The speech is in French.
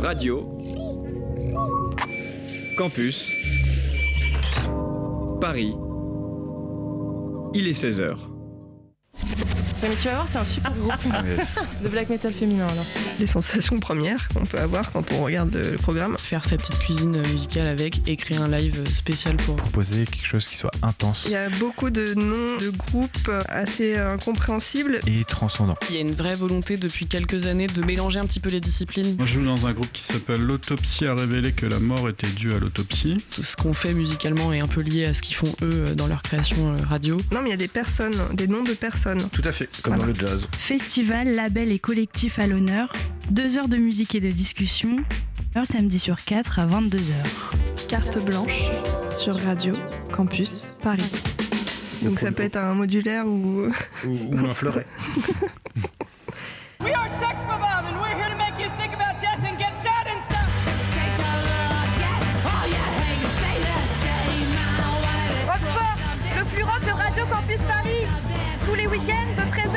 Radio Campus Paris. Il est 16h. Mais tu vas voir, c'est un super groupe de black metal féminin alors. Les sensations premières qu'on peut avoir quand on regarde le programme. Faire sa petite cuisine musicale avec et créer un live spécial pour proposer quelque chose qui soit intense. Il y a beaucoup de noms de groupes assez incompréhensibles et transcendants. Il y a une vraie volonté depuis quelques années de mélanger un petit peu les disciplines. Moi je joue dans un groupe qui s'appelle L'autopsie a révélé que la mort était due à l'autopsie. Tout ce qu'on fait musicalement est un peu lié à ce qu'ils font eux dans leur création radio. Non mais il y a des personnes, des noms de personnes. Tout à fait, comme dans le jazz. Festival, label et collectif à l'honneur. 2 heures de musique et de discussion. Un samedi sur 4 à 22h. Carte blanche sur Radio Campus Paris. Donc ça peut être un modulaire ou un fleuret. We are Sex Bombs and we're here to make you think about death and get sad and stuff. Roquefort, le flux rock de Radio Campus Paris.